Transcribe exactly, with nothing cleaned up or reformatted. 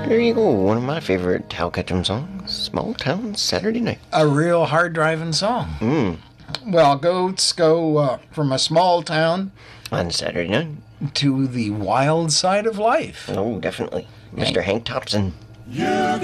There you go, one of my favorite Hal Ketchum songs, Small Town Saturday Night. A real hard-driving song. Mm. Well, goats go uh, from a small town On Saturday night. to the wild side of life. Oh, definitely. Mister Hank Thompson. You